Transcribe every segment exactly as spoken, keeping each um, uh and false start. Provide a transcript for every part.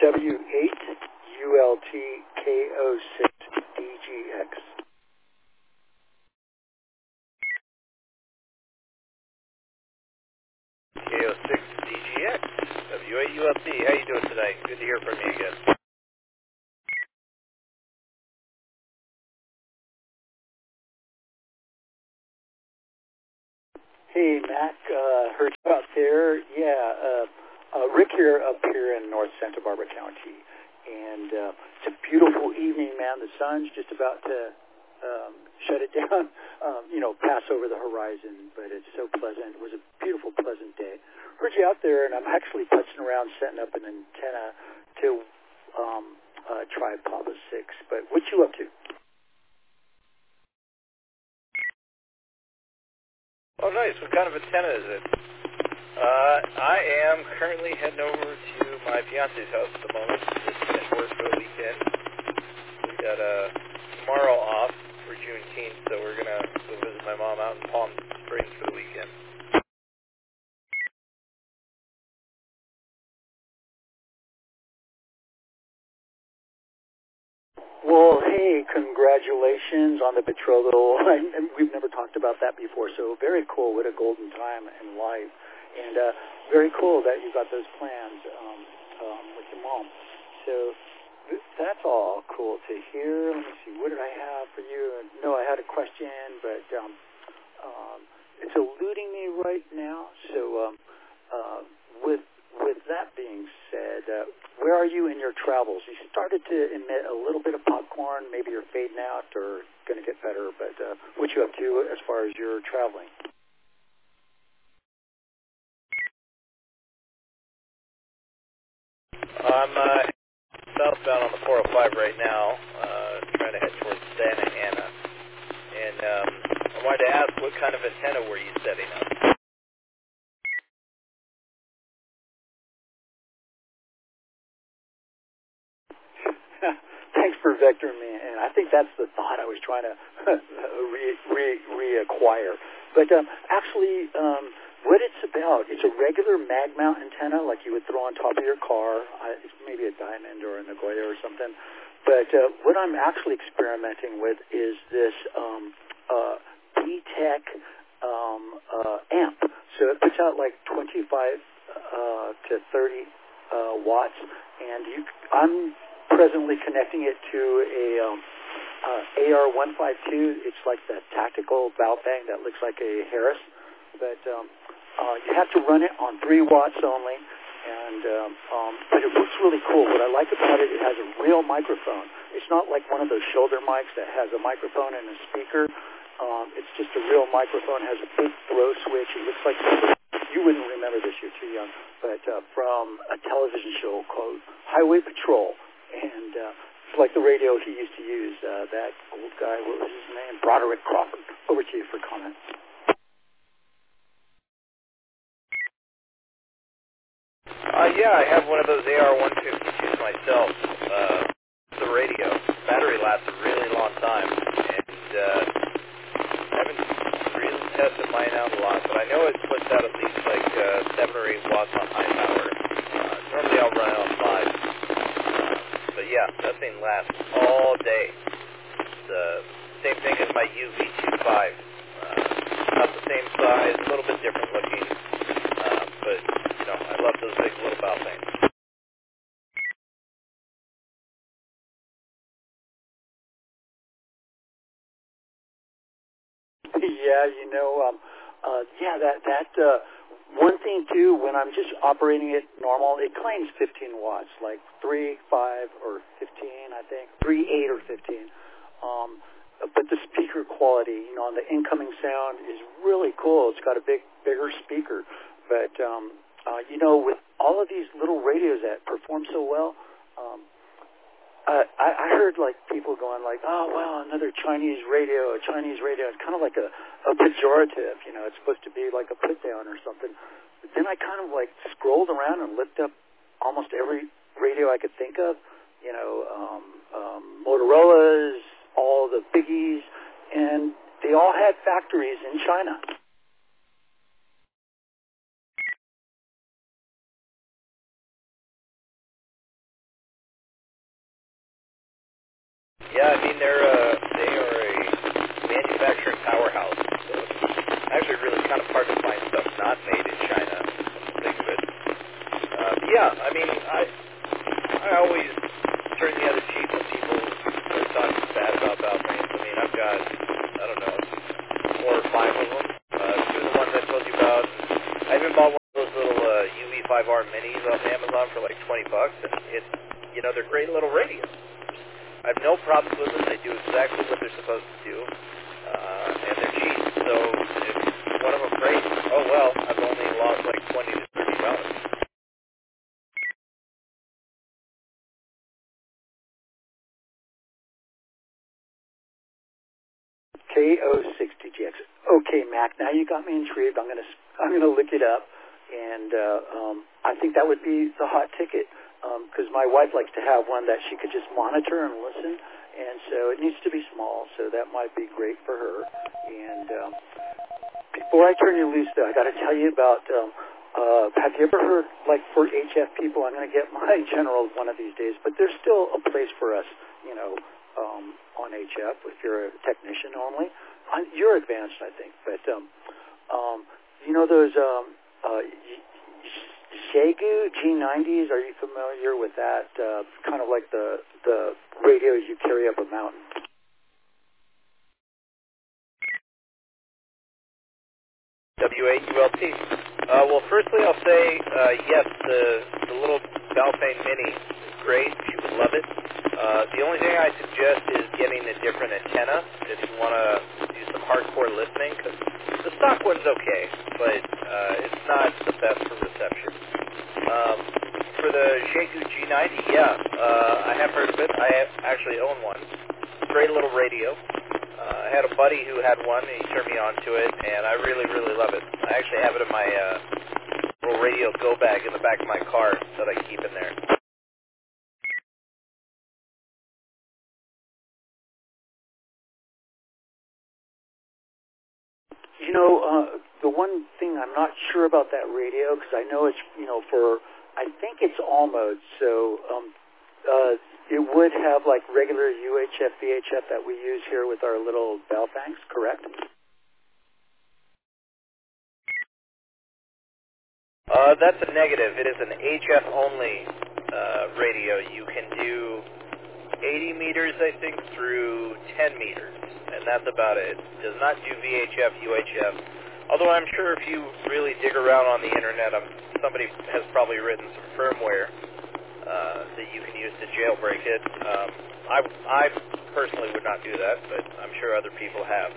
W eight U L T K O six D G X. K O six D G X, W eight U L T. How you doing tonight? Good to hear from you again. Hey, Mac, uh, heard you out there. Yeah, uh, uh, Rick here up here in North Santa Barbara County. And uh, it's a beautiful evening, man. The sun's just about to um, shut it down, um, you know, pass over the horizon. But it's so pleasant. It was a beautiful, pleasant day. Heard you out there, and I'm actually putzing around setting up an antenna to um, uh, try Papa six. But what you up to? Oh, nice. What kind of antenna is it? Uh, I am currently heading over to my fiance's house at the moment. Just finished work for the weekend. We got uh, tomorrow off for Juneteenth, so we're going to go visit my mom out in Palm Springs for the weekend. Well, hey, congratulations on the betrothal. And we've never talked about that before, so very cool. What a golden time in life. And uh, very cool that you got those plans um, um, with your mom. So th- that's all cool to hear. Let me see, what did I have for you? No, I had a question, but um, um, it's eluding me right now. So um, uh, with With that being said, uh, where are you in your travels? You started to emit a little bit of popcorn. Maybe you're fading out or going to get better, but uh, what you up to as far as your traveling? I'm uh, southbound on the four oh five right now, uh, trying to head towards Santa Ana. And um, I wanted to ask, what kind of antenna were you setting up? Thanks for vectoring me, and I think that's the thought I was trying to re, re, reacquire. But um, actually, um, what it's about, it's a regular mag mount antenna like you would throw on top of your car. Uh, it's maybe a Diamond or a Nagoya or something. But uh, what I'm actually experimenting with is this um, uh, P-Tech um, uh, amp. So it puts out like twenty-five uh, to thirty uh, watts, and you, I'm presently connecting it to a um, uh, A R one fifty-two. It's like that tactical Baofeng that looks like a Harris, but um, uh, you have to run it on three watts only. And um, um, but it looks really cool. What I like about it, it has a real microphone. It's not like one of those shoulder mics that has a microphone and a speaker. Um, it's just a real microphone. It has a big throw switch. It looks like you wouldn't remember this. You're too young. But uh, from a television show called Highway Patrol. And uh, it's like the radio he used to use, uh, that old guy, what was his name? Broderick Crawford. Over to you for comment. Uh, yeah, I have one of those A R one fifty-twos myself. Uh, the radio. Battery lasts a really long time, and uh, I haven't really tested mine out a lot, but I know it puts out at least like uh, seven or eight watts on high power. Uh, normally I'll run it on five. But yeah, that thing lasts all day. It's the uh, same thing as my U V twenty-five. Uh, about the same size, a little bit different looking. Uh, but, you know, I love those big little bow things. Yeah, you know, um, uh, yeah, that, that, uh, one thing too, when I'm just operating it normal, it claims fifteen watts, like three, five, or fifteen, I think, three, eight, or fifteen. Um, but the speaker quality, you know, on the incoming sound is really cool. It's got a big, bigger speaker. But, um, uh, you know, with all of these little radios that perform so well, um, Uh, I, I heard like people going like, oh well, another Chinese radio, a Chinese radio. It's kind of like a, a pejorative, you know. It's supposed to be like a put down or something. But then I kind of like scrolled around and looked up almost every radio I could think of, you know, um, um, Motorola's, all the biggies, and they all had factories in China. Yeah, I mean, they're, uh, they are a manufacturing powerhouse, so it's actually really kind of hard to find stuff not made in China, when you think of it. Uh, but yeah, I mean, I I always turn the other cheek when people are talking bad about Balpains. I mean, I've got, I don't know, four or five of them. Uh, two of the ones I told you about. I even bought one of those little uh, U E five R minis off Amazon for like twenty bucks, and it's, you know, they're great little radios. I have no problems with them. They do exactly what they're supposed to do, uh, and they're cheap. So if one of them breaks, oh well, I've only lost like twenty to thirty dollars. K O sixty G X. Okay, Mac. Now you got me intrigued. I'm gonna I'm gonna look it up, and uh, um, I think that would be the hot ticket because um, my wife likes to have one that she could just monitor and listen, and so it needs to be small. So that might be great for her. And um, before I turn you loose, though, I got to tell you about. Um, uh, have you ever heard, like for H F people, I'm going to get my General one of these days, but there's still a place for us, you know. Um, on H F if you're a technician only. On, you're advanced, I think, but um, um, you know those um, uh, Xiegu G nineties, are you familiar with that? Uh, kind of like the, the radios you carry up a mountain. W A U L T. Uh, well, firstly, I'll say, uh, yes, the, the little Balpain Mini is great. You would love it. Uh, the only thing I suggest is getting a different antenna if you want to do some hardcore listening, because the stock one's okay, but uh, it's not the best for reception. Um, for the Xiegu G ninety, yeah, uh, I have heard of it. I have actually own one. Great little radio. Uh, I had a buddy who had one, and he turned me on to it, and I really, really love it. I actually have it in my uh, little radio go bag in the back of my car that I keep in there. You know, uh, the one thing I'm not sure about that radio, because I know it's, you know, for, I think it's all modes, so um, uh, it would have like regular U H F, V H F that we use here with our little Balfangs, correct? Uh, that's a negative. It is an H F only uh, radio. You can do eighty meters, I think, through ten meters, and that's about it. It does not do V H F, U H F. Although I'm sure if you really dig around on the internet, um, somebody has probably written some firmware uh, that you can use to jailbreak it. Um, I, I personally would not do that, but I'm sure other people have.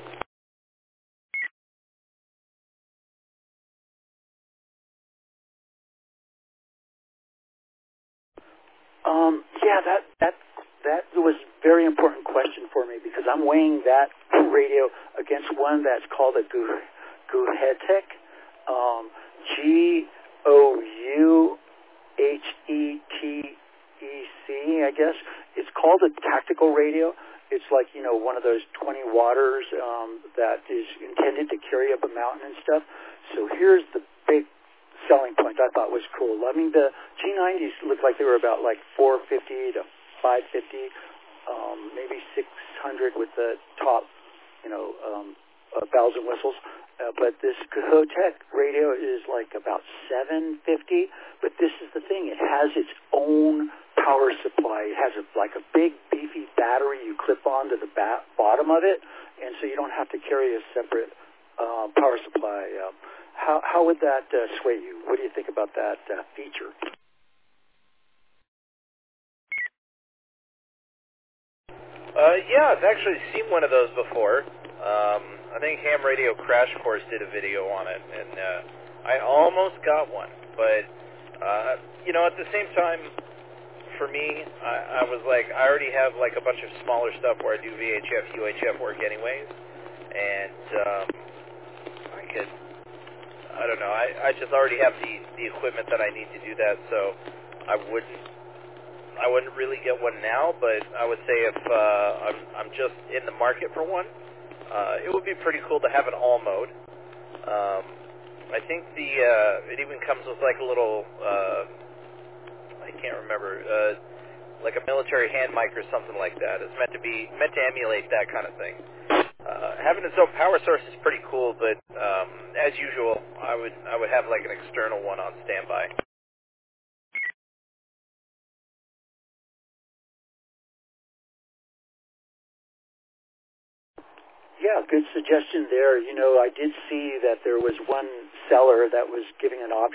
Um, yeah, that that that was a very important question for me because I'm weighing that radio against one that's called a Guhetek, um, G O U H E T E C, I guess. It's called a tactical radio. It's like, you know, one of those twenty watters um, that is intended to carry up a mountain and stuff. So here's the big selling point I thought was cool. I mean, the G nineties looked like they were about like four fifty to five fifty, um, maybe six hundred with the top, you know, um, uh, bells and whistles. Uh, but this Guhetek radio is like about seven fifty. But this is the thing. It has its own power supply. It has a, like a big, beefy battery you clip onto the ba- bottom of it, and so you don't have to carry a separate uh, power supply. Uh, How how would that uh, sway you? What do you think about that uh, feature? Uh, yeah, I've actually seen one of those before. Um, I think Ham Radio Crash Course did a video on it, and uh, I almost got one. But, uh, you know, at the same time, for me, I, I was like, I already have like a bunch of smaller stuff where I do V H F, U H F work anyways, and um, I could... I don't know. I, I just already have the, the equipment that I need to do that, so I wouldn't I wouldn't really get one now. But I would say if uh, I'm I'm just in the market for one, uh, it would be pretty cool to have an all mode. Um, I think the uh, it even comes with like a little uh, I can't remember uh, like a military hand mic or something like that. It's meant to be meant to emulate that kind of thing. Uh, having its own power source is pretty cool, but um, as usual, I would I would have like an external one on standby. Yeah, good suggestion there. You know, I did see that there was one seller that was giving an option